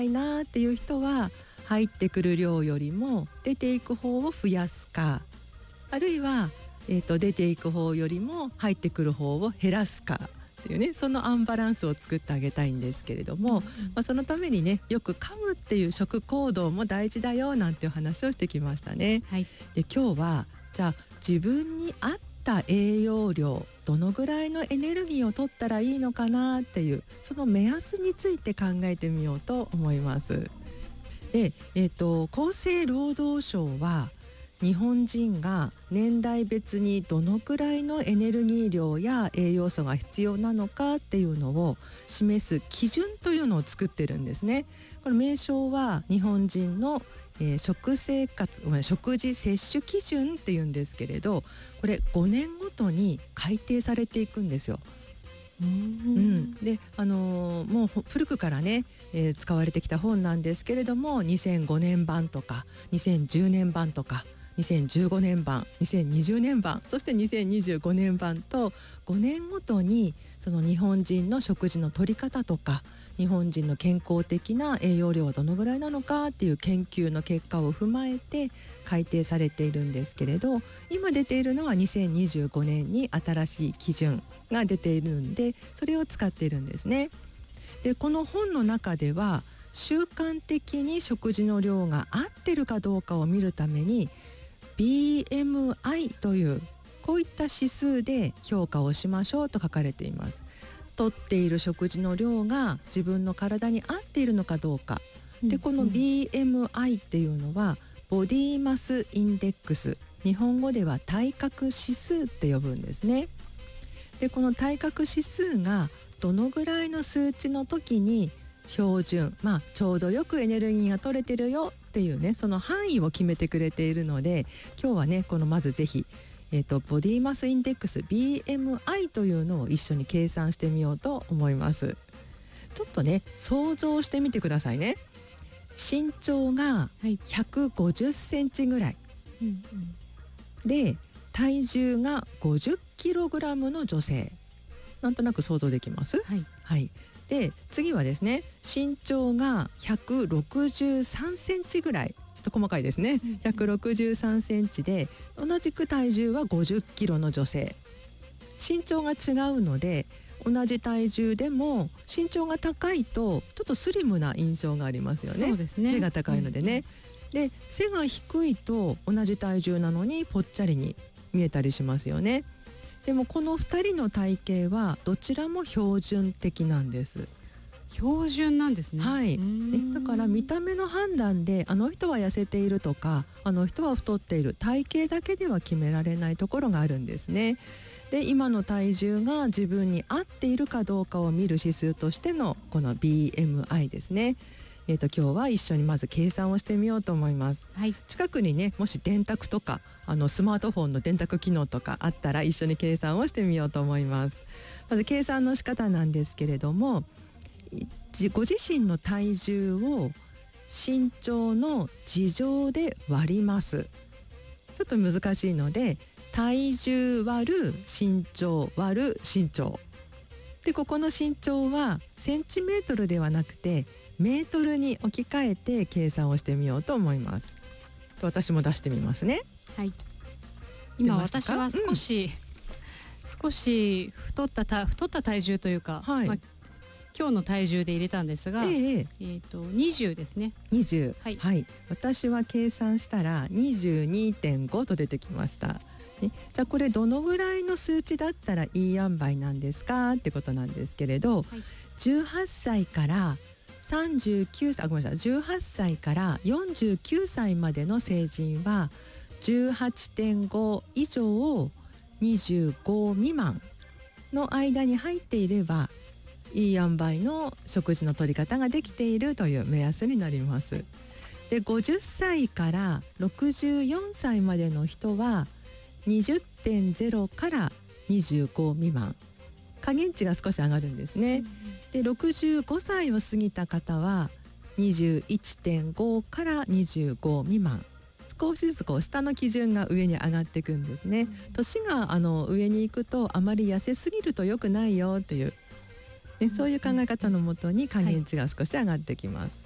いなっていう人は入ってくる量よりも出ていく方を増やすか、あるいは、出ていく方よりも入ってくる方を減らすかっていうね、そのアンバランスを作ってあげたいんですけれども、そのためにね、よく噛むっていう食行動も大事だよなんていう話をしてきましたね。 はい、 で今日はじゃあ自分に合った栄養量、どのぐらいのエネルギーを取ったらいいのかなっていう、その目安について考えてみようと思います。で、厚生労働省は日本人が年代別にどのくらいのエネルギー量や栄養素が必要なのかっていうのを示す基準というのを作ってるんですね。これ名称は日本人の、食事摂取基準っていうんですけれど、これ5年ごとに改定されていくんですよ。で、もう古くからね、使われてきた本なんですけれども、2005年版とか2010年版とか2015年版、2020年版、そして2025年版と5年ごとにその日本人の食事の取り方とか、日本人の健康的な栄養量はどのぐらいなのかっていう研究の結果を踏まえて改定されているんですけれど、今出ているのは2025年に新しい基準が出ているんで、それを使っているんですね。でこの本の中では習慣的に食事の量が合ってるかどうかを見るために BMI というこういった指数で評価をしましょうと書かれています。とっている食事の量が自分の体に合っているのかどうか、でこの BMI っていうのはボディマスインデックス、日本語では体格指数って呼ぶんですね。でこの体格指数がどのぐらいの数値の時に標準、ちょうどよくエネルギーが取れてるよっていうね、その範囲を決めてくれているので、今日はねこのまずぜひ、ボディマスインデックス BMI というのを一緒に計算してみようと思います。ちょっとね想像してみてくださいね。身長が150センチぐらい、で体重が50キログラムの女性、なんとなく想像できます？はい、で次はですね、身長が163センチぐらい、ちょっと細かいですね、163センチで同じく体重は50キロの女性、身長が違うので同じ体重でも身長が高いとちょっとスリムな印象がありますよね。 そうですね、 背が高いのでね、で背が低いと同じ体重なのにぽっちゃりに見えたりしますよね。でもこの2人の体型はどちらも標準的なんです。 標準なんですね。 はい、だから見た目の判断であの人は痩せているとかあの人は太っている、体型だけでは決められないところがあるんですね。で今の体重が自分に合っているかどうかを見る指数としてのこの BMI ですね。今日は一緒にまず計算をしてみようと思います。近くにねもし電卓とかスマートフォンの電卓機能とかあったら一緒に計算をしてみようと思います。まず計算の仕方なんですけれども、ご自身の体重を身長の2乗で割ります。ちょっと難しいので体重割る身長割る身長で、ここの身長はセンチメートルではなくてメートルに置き換えて計算をしてみようと思います。私も出してみますね。 今私は少し太った体重というか、今日の体重で入れたんですが、20ですね。 20、私は計算したら 22.5 と出てきました。じゃあこれどのぐらいの数値だったらいい塩梅なんですかってことなんですけれど、18歳から39歳、18歳から49歳までの成人は 18.5 以上25未満の間に入っていればいい塩梅の食事の取り方ができているという目安になります。で50歳から64歳までの人は 20.0 から25未満、下限値が少し上がるんですね。で65歳を過ぎた方は 21.5 から25未満、少しずつ下の基準が上に上がっていくんですね。年が上に行くとあまり痩せすぎると良くないよっていう、そういう考え方のもとに下限値が少し上がってきます。